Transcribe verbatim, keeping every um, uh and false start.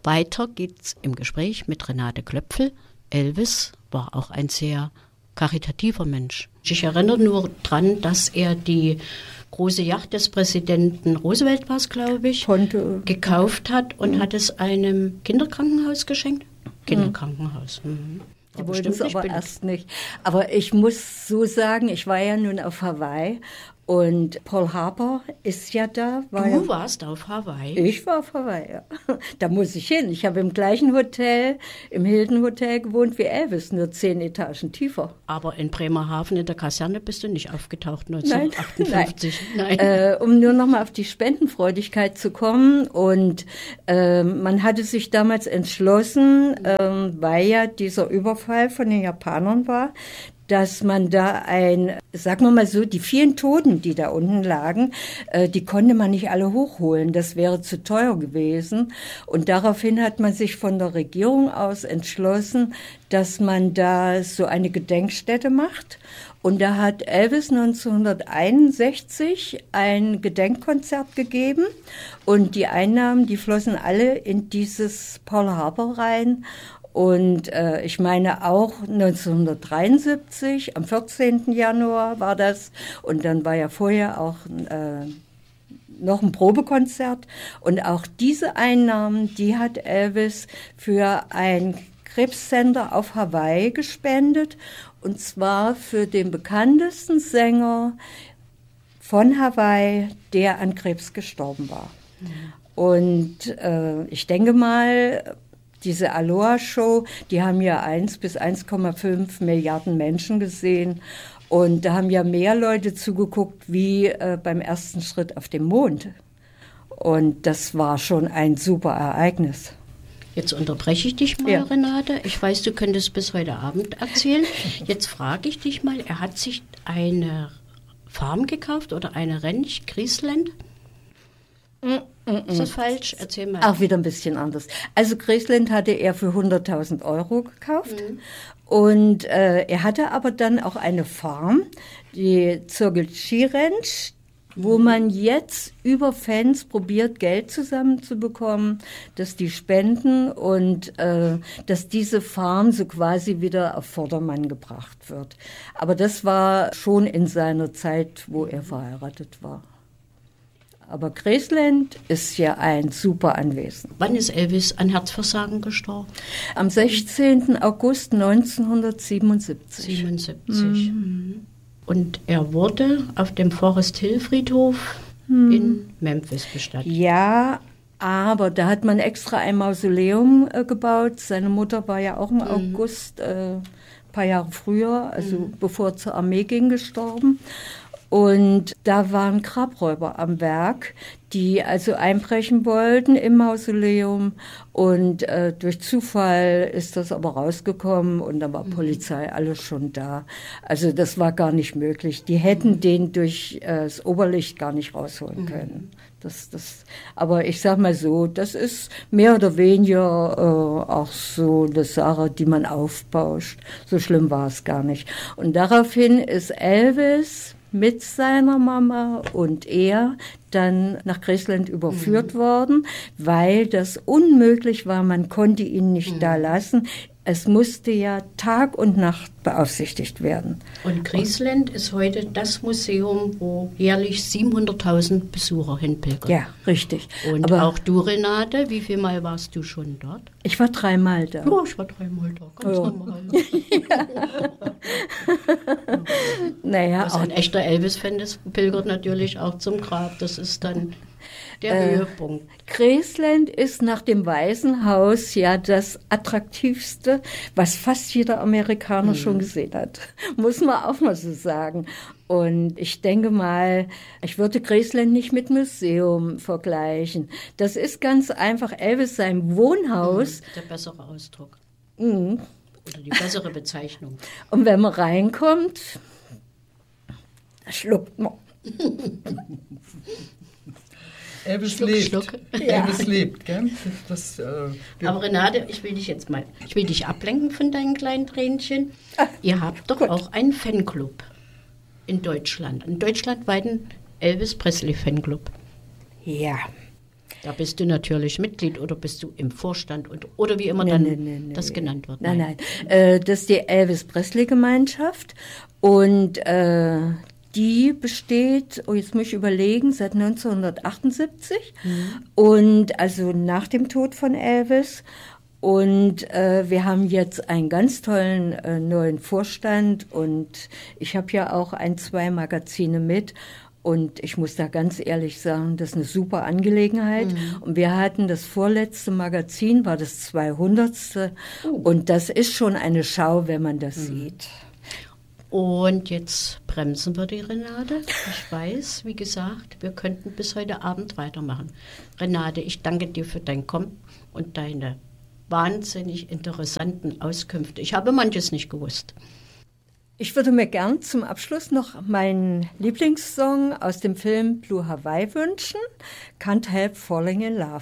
Weiter geht's im Gespräch mit Renate Klöpfel. Elvis war auch ein sehr karitativer Mensch. Ich erinnere nur daran, dass er die große Yacht des Präsidenten Roosevelt, war es, glaube ich, Konnte. gekauft hat und mhm. hat es einem Kinderkrankenhaus geschenkt. Kinderkrankenhaus. Mhm. Die wollten es aber erst nicht. Aber ich muss so sagen, ich war ja nun auf Hawaii und Paul Harper ist ja da. War du ja, warst auf Hawaii? Ich war auf Hawaii, ja. Da muss ich hin. Ich habe im gleichen Hotel, im Hilton Hotel gewohnt wie Elvis, nur zehn Etagen tiefer. Aber in Bremerhaven in der Kaserne bist du nicht aufgetaucht, neunzehnhundertachtundfünfzig? Nein. Nein. Äh, um nur noch mal auf die Spendenfreudigkeit zu kommen. Und äh, man hatte sich damals entschlossen, äh, weil ja dieser Überfall von den Japanern war, dass man da ein, sagen wir mal so, die vielen Toten, die da unten lagen, äh, die konnte man nicht alle hochholen. Das wäre zu teuer gewesen. Und daraufhin hat man sich von der Regierung aus entschlossen, dass man da so eine Gedenkstätte macht. Und da hat Elvis neunzehnhunderteinundsechzig ein Gedenkkonzert gegeben. Und die Einnahmen, die flossen alle in dieses Paul Harper rein. Und äh, ich meine auch neunzehnhundertdreiundsiebzig, am vierzehnten Januar war das. Und dann war ja vorher auch äh, noch ein Probekonzert. Und auch diese Einnahmen, die hat Elvis für ein Krebscenter auf Hawaii gespendet. Und zwar für den bekanntesten Sänger von Hawaii, der an Krebs gestorben war. Mhm. Und äh, ich denke mal, diese Aloha-Show, die haben ja eins bis eins Komma fünf Milliarden Menschen gesehen. Und da haben ja mehr Leute zugeguckt wie äh, beim ersten Schritt auf dem Mond. Und das war schon ein super Ereignis. Jetzt unterbreche ich dich mal, ja. Renate. Ich weiß, du könntest bis heute Abend erzählen. Jetzt frage ich dich mal, er hat sich eine Farm gekauft oder eine Ranch, Graceland? Mm, mm, mm. Ist das falsch? Erzähl mal. Auch wieder ein bisschen anders. Also Graceland hatte er für hunderttausend Euro gekauft. Mhm. Und äh, er hatte aber dann auch eine Farm, die Zirkelchi Ranch, wo man jetzt über Fans probiert, Geld zusammenzubekommen, dass die spenden und äh, dass diese Farm so quasi wieder auf Vordermann gebracht wird. Aber das war schon in seiner Zeit, wo er verheiratet war. Aber Graceland ist ja ein super Anwesen. Wann ist Elvis an Herzversagen gestorben? Am sechzehnten August neunzehnhundertsiebenundsiebzig. siebenundsiebzig. Mhm. Und er wurde auf dem Forest Hill Friedhof hm. in Memphis bestattet. Ja, aber da hat man extra ein Mausoleum äh, gebaut. Seine Mutter war ja auch im mhm. August, äh, ein paar Jahre früher, also mhm. bevor er zur Armee ging, gestorben. Und da waren Grabräuber am Werk, die also einbrechen wollten im Mausoleum. Und äh, durch Zufall ist das aber rausgekommen und da war mhm. Polizei alles schon da. Also das war gar nicht möglich. Die hätten mhm. den durch äh, das Oberlicht gar nicht rausholen mhm. können. Das, das, aber ich sag mal so, das ist mehr oder weniger äh, auch so eine Sache, die man aufbauscht. So schlimm war es gar nicht. Und daraufhin ist Elvis mit seiner Mama und er dann nach Graceland überführt mhm. worden, weil das unmöglich war, man konnte ihn nicht mhm. da lassen. Es musste ja Tag und Nacht beaufsichtigt werden. Und Graceland ist heute das Museum, wo jährlich siebenhunderttausend Besucher hinpilgern. Ja, richtig. Und aber auch du, Renate, wie viel Mal warst du schon dort? Ich war dreimal da. Ja, ich war dreimal da, ganz ja. normal. ja. naja, also ein echter Elvis-Fan, das pilgert natürlich auch zum Grab. Das ist dann der äh, Höhepunkt. Graceland ist nach dem Weißen Haus ja das attraktivste, was fast jeder Amerikaner mhm. schon gesehen hat. Muss man auch mal so sagen. Und ich denke mal, ich würde Graceland nicht mit Museum vergleichen. Das ist ganz einfach Elvis sein Wohnhaus. Mhm, der bessere Ausdruck. Mhm. Oder die bessere Bezeichnung. Und wenn man reinkommt, da schluckt man. Elvis Schluck, lebt. Schluck. Ja. Elvis lebt, gell? Das, äh, Aber Renate, ich will dich jetzt mal, ich will dich ablenken von deinen kleinen Tränchen. Ihr habt doch Gut. auch einen Fanclub in Deutschland, einen deutschlandweiten Elvis Presley Fanclub. Ja, Da bist du natürlich Mitglied oder bist du im Vorstand und, oder wie immer Nee, dann nee, nee, nee. das genannt wird. Nein, nein. Äh, das ist die Elvis-Presley-Gemeinschaft und äh, die besteht, oh jetzt muss ich überlegen, seit neunzehnhundertachtundsiebzig mhm. und also nach dem Tod von Elvis. Und äh, wir haben jetzt einen ganz tollen äh, neuen Vorstand und ich habe ja auch ein, zwei Magazine mit. Und ich muss da ganz ehrlich sagen, das ist eine super Angelegenheit. Mhm. Und wir hatten das vorletzte Magazin, war das zweihundertste. Uh. Und das ist schon eine Schau, wenn man das mhm. sieht. Und jetzt bremsen wir die Renate. Ich weiß, wie gesagt, wir könnten bis heute Abend weitermachen. Renate, ich danke dir für dein Kommen und deine wahnsinnig interessanten Auskünfte. Ich habe manches nicht gewusst. Ich würde mir gern zum Abschluss noch meinen Lieblingssong aus dem Film Blue Hawaii wünschen, Can't Help Falling in Love.